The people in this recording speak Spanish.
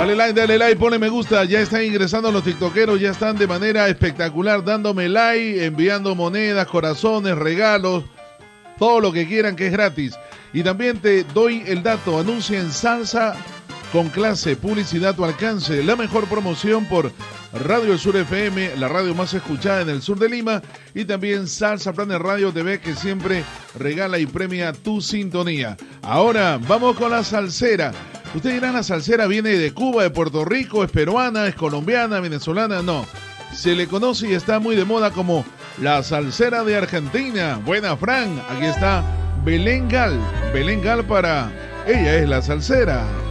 Dale like, ponle me gusta. Ya están ingresando los tiktokeros, ya están de manera espectacular dándome like, enviando monedas, corazones, regalos, todo lo que quieran que es gratis. Y también te doy el dato, anuncia en Salsa con Clase, publicidad a tu alcance, la mejor promoción por Radio El Sur FM, la radio más escuchada en el sur de Lima, y también Salsa Planet Radio TV, que siempre regala y premia tu sintonía. Ahora vamos con la salsera. Ustedes dirán, la salsera viene de Cuba, de Puerto Rico, es peruana, es colombiana, venezolana. No, se le conoce y está muy de moda como la salsera de Argentina. Buena, Fran, aquí está Belén Gal para Ella es la Salsera.